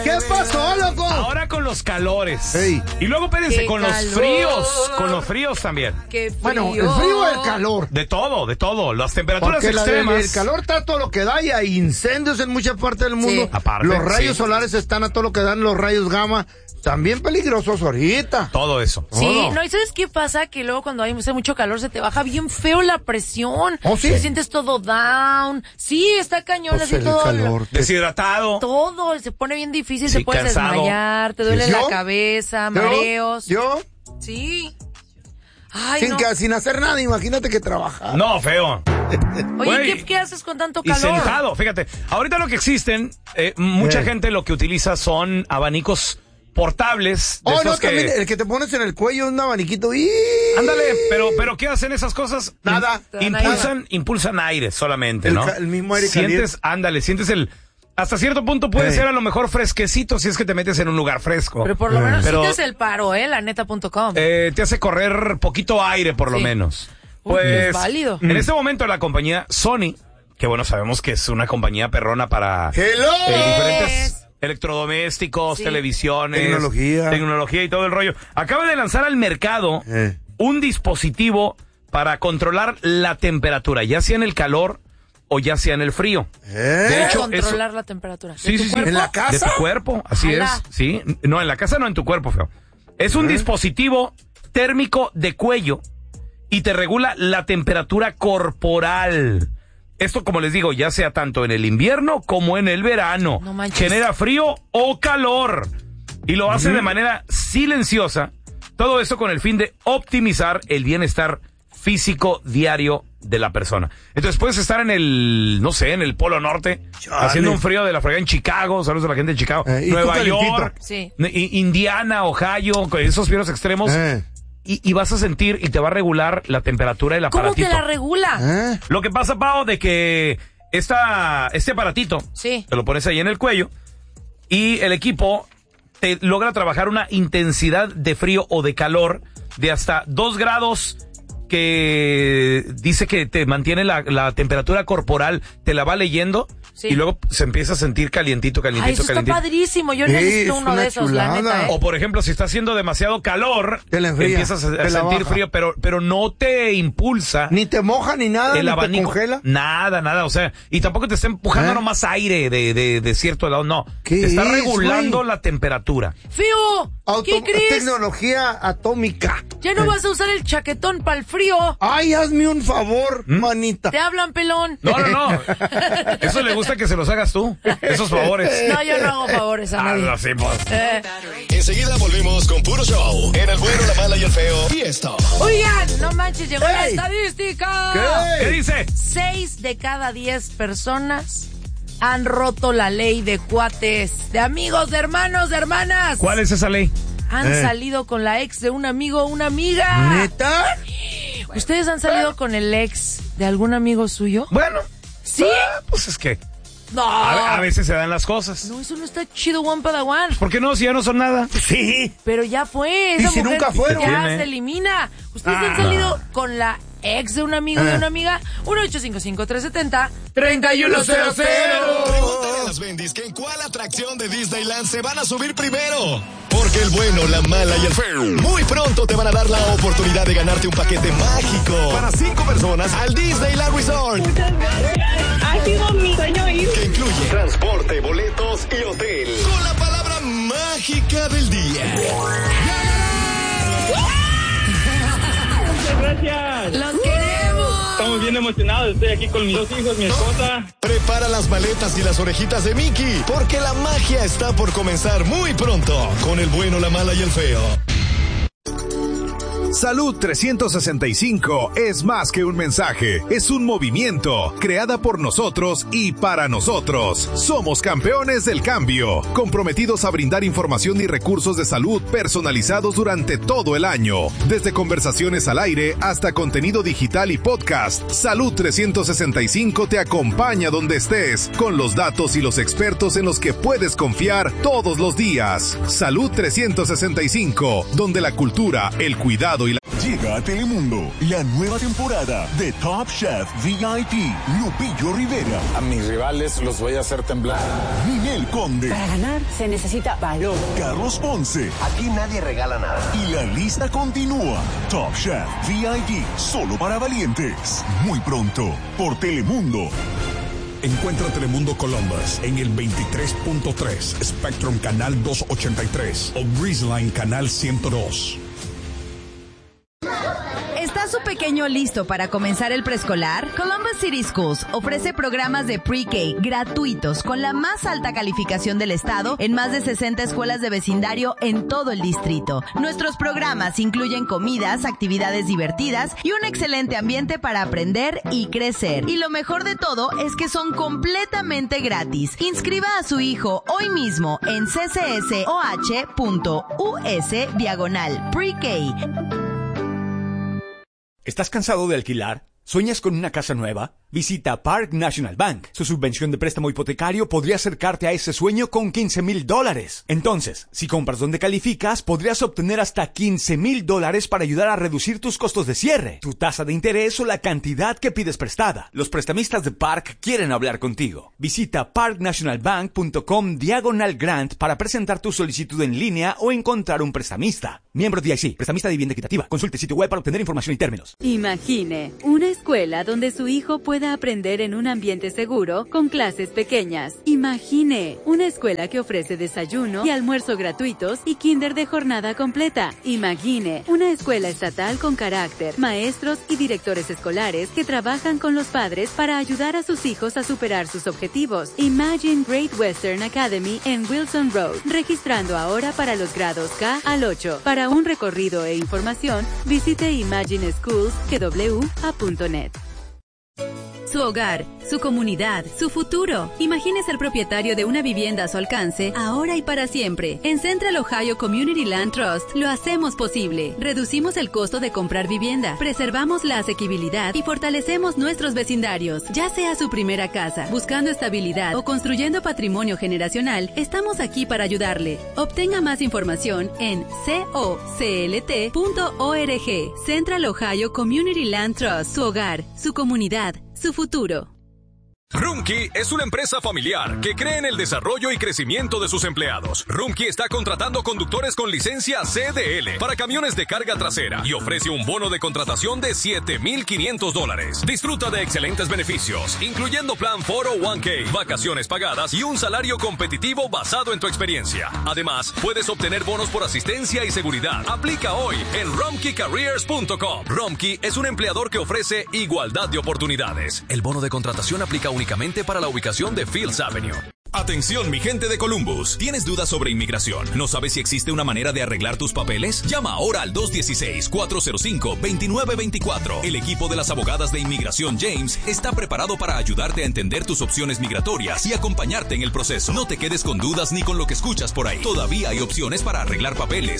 ¿Qué pasó, loco? Ahora con los calores. Ey. Y luego, espérense, con los fríos. Con los fríos también. ¡Qué frío! Bueno, el frío o el calor. De todo. Las temperaturas Porque extremas. el calor está a todo lo que da y hay incendios en muchas partes del mundo. Sí. Aparte, los rayos sí. solares están a todo lo que dan, los rayos gamma. También peligrosos ahorita. Todo eso. Sí, Todo. no, ¿y sabes qué pasa? Que luego cuando hace mucho calor se te baja bien feo la presión. ¿Oh, sí? Te sientes todo down. Sí, está cañón, Pues así el todo. calor. Deshidratado. Todo, se pone bien difícil, Sí, te puedes cansado. desmayar, te duele ¿Yo? la cabeza, mareos. ¿Yo? Sí. Ay, no. Sin hacer nada, imagínate que trabajar. No, feo. Oye, Güey. ¿qué haces con tanto Y calor? sentado, fíjate. Ahorita lo que existen, mucha gente lo que utiliza son abanicos portables. De Oh, esos no, también el que te pones en el cuello, un abaniquito. ¡Y! Ándale, pero ¿qué hacen esas cosas? Nada. Impulsan aire solamente, El ¿no? el mismo aire sientes el... Hasta cierto punto puede ser a lo mejor fresquecito si es que te metes en un lugar fresco. Pero por lo menos Pero- sí te hace el paro, laneta.com. Te hace correr poquito aire, por lo Sí. menos. Uy, Pues, es válido. en este momento la compañía Sony, que bueno, sabemos que es una compañía perrona para ¡Hello! diferentes electrodomésticos, Sí. televisiones, Tecnología y todo el rollo. Acaba de lanzar al mercado un dispositivo para controlar la temperatura, ya sea en el calor o ya sea en el frío. De hecho, controlar la temperatura. Sí, sí, sí. ¿En la casa? De tu cuerpo, así ¡Hala! es. Sí. No, en la casa no, en tu cuerpo, feo. Es un dispositivo térmico de cuello y te regula la temperatura corporal. Esto, como les digo, ya sea tanto en el invierno como en el verano. No manches. Genera frío o calor. Y lo hace de manera silenciosa. Todo esto con el fin de optimizar el bienestar físico diario de la persona. Entonces puedes estar en el Polo Norte, Chale. haciendo un frío de la fregada en Chicago, saludos a la gente de Chicago, ¿y tú Nueva calentito? York, Sí. Indiana, Ohio, con esos fríos extremos, y vas a sentir y te va a regular la temperatura del ¿Cómo aparatito. te la regula? Lo que pasa, Pao, de que este aparatito, Sí. te lo pones ahí en el cuello y el equipo te logra trabajar una intensidad de frío o de calor de hasta 2 grados, que dice que te mantiene la temperatura corporal, te la va leyendo. Sí. Y luego se empieza a sentir calientito. Ay, eso está padrísimo. Yo necesito es uno una de esos, chulada. la neta, O por ejemplo, si está haciendo demasiado calor, Te la enfría, empiezas a te la sentir baja. frío, pero no te impulsa. Ni te moja ni nada, El ni te abanico, congela. nada, o sea, y tampoco te está empujando nomás aire de cierto lado, no. ¿Qué Te está es, regulando güey? la temperatura. Fío, ¿qué crees? Tecnología atómica. Ya no vas a usar el chaquetón para el frío. Ay, hazme un favor, manita. Te hablan, pelón. No. Eso le gusta que se los hagas tú, esos favores. No, yo no hago favores a nadie. no, sí, pues. Enseguida volvemos con puro show. En el bueno, la mala y el feo. Y esto. Oigan, no manches, llegó la ¡Ey! estadística. ¿Qué dice? 6 de cada 10 personas han roto la ley de cuates, de amigos, de hermanos, de hermanas. ¿Cuál es esa ley? Han salido con la ex de un amigo o una amiga. ¿Neta? ¿Ustedes han salido con el ex de algún amigo suyo? Bueno, ¿Sí? pues es que No. a veces se dan las cosas. No, eso no está chido, Juan Padawan. ¿Por qué no? Si ya no son nada. Sí. Pero ya fue. ¿Y Esa si mujer nunca fueron? ya Tiene. se elimina. ¿Ustedes han salido con la ex de un amigo de una amiga? 1-855-370-3100. Pregúntale a las bendis que en cuál atracción de Disneyland se van a subir primero. Porque el bueno, la mala y el feo muy pronto te van a dar la oportunidad de ganarte un paquete mágico para 5 personas al Disneyland Resort. Ha sido mi sueño ir. Que incluye transporte, boletos y hotel. Con la palabra mágica del día. Muchas gracias. ¡Los queremos! Estamos bien emocionados. Estoy aquí con mis 2 hijos, mi esposa. Prepara las maletas y las orejitas de Mickey, porque la magia está por comenzar muy pronto con el bueno, la mala y el feo. Salud 365 es más que un mensaje, es un movimiento, creada por nosotros y para nosotros. Somos campeones del cambio, comprometidos a brindar información y recursos de salud personalizados durante todo el año, desde conversaciones al aire hasta contenido digital y podcast. Salud 365 te acompaña donde estés, con los datos y los expertos en los que puedes confiar todos los días. Salud 365, donde la cultura, el cuidado y la... Llega a Telemundo la nueva temporada de Top Chef VIP. Lupillo Rivera. A mis rivales los voy a hacer temblar. Ninel Conde. Para ganar se necesita valor. Carlos Ponce. Aquí nadie regala nada. Y la lista continúa. Top Chef VIP. Solo para valientes. Muy pronto. Por Telemundo. Encuentra Telemundo Columbus en el 23.3, Spectrum Canal 283 o Breezeline Canal 102. ¿Está su pequeño listo para comenzar el preescolar? Columbus City Schools ofrece programas de pre-K gratuitos con la más alta calificación del estado en más de 60 escuelas de vecindario en todo el distrito. Nuestros programas incluyen comidas, actividades divertidas y un excelente ambiente para aprender y crecer. Y lo mejor de todo es que son completamente gratis. Inscriba a su hijo hoy mismo en ccsoh.us/pre-K. ¿Estás cansado de alquilar? ¿Sueñas con una casa nueva? Visita Park National Bank. Su subvención de préstamo hipotecario podría acercarte a ese sueño con $15,000. Entonces, si compras donde calificas, podrías obtener hasta $15,000 para ayudar a reducir tus costos de cierre, tu tasa de interés o la cantidad que pides prestada. Los prestamistas de Park quieren hablar contigo. Visita parknationalbank.com/grant para presentar tu solicitud en línea o encontrar un prestamista. Miembro DIC, prestamista de vivienda equitativa. Consulte sitio web para obtener información y términos. Imagine una escuela donde su hijo pueda aprender en un ambiente seguro con clases pequeñas. Imagine una escuela que ofrece desayuno y almuerzo gratuitos y kinder de jornada completa. Imagine una escuela estatal con carácter, maestros y directores escolares que trabajan con los padres para ayudar a sus hijos a superar sus objetivos. Imagine Great Western Academy en Wilson Road, registrando ahora para los grados K al 8. Para un recorrido e información, visite imagineschools.net. Su hogar, su comunidad, su futuro. Imagine ser propietario de una vivienda a su alcance, ahora y para siempre. En Central Ohio Community Land Trust lo hacemos posible. Reducimos el costo de comprar vivienda, preservamos la asequibilidad y fortalecemos nuestros vecindarios. Ya sea su primera casa, buscando estabilidad o construyendo patrimonio generacional, estamos aquí para ayudarle. Obtenga más información en coclt.org. Central Ohio Community Land Trust. Su hogar, su comunidad, su futuro. Rumkey es una empresa familiar que cree en el desarrollo y crecimiento de sus empleados. Rumkey está contratando conductores con licencia CDL para camiones de carga trasera y ofrece un bono de contratación de $7,500. Disfruta de excelentes beneficios, incluyendo plan 401k, vacaciones pagadas y un salario competitivo basado en tu experiencia. Además, puedes obtener bonos por asistencia y seguridad. Aplica hoy en rumkeycareers.com. Rumkey es un empleador que ofrece igualdad de oportunidades. El bono de contratación aplica únicamente para la ubicación de Fields Avenue. Atención, mi gente de Columbus. ¿Tienes dudas sobre inmigración? ¿No sabes si existe una manera de arreglar tus papeles? Llama ahora al 216-405-2924. El equipo de las abogadas de inmigración James está preparado para ayudarte a entender tus opciones migratorias y acompañarte en el proceso. No te quedes con dudas ni con lo que escuchas por ahí. Todavía hay opciones para arreglar papeles